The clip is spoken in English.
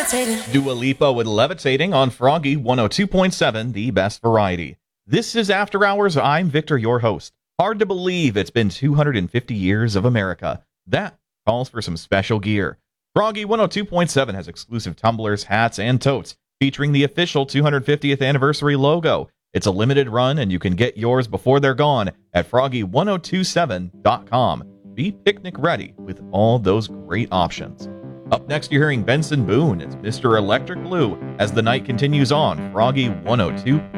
Dua Lipa with Levitating on Froggy 102.7, the best variety. This is After Hours. I'm Victor, your host. Hard to believe it's been 250 years of America. That calls for some special gear. Froggy 102.7 has exclusive tumblers, hats, and totes featuring the official 250th anniversary logo. It's a limited run, and you can get yours before they're gone at froggy1027.com. Be picnic ready with all those great options. Up next, you're hearing Benson Boone. It's Mr. Electric Blue as the night continues on Froggy 102.7.